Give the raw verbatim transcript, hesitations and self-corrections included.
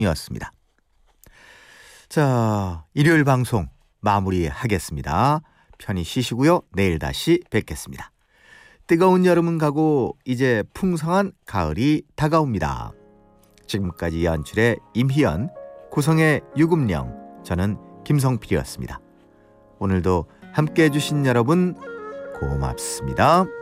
이었습니다. 자, 일요일 방송 마무리하겠습니다. 편히 쉬시고요. 내일 다시 뵙겠습니다. 뜨거운 여름은 가고 이제 풍성한 가을이 다가옵니다. 지금까지 연출의 임희연, 구성의 유금령, 저는 김성필이었습니다. 오늘도 함께해 주신 여러분 고맙습니다.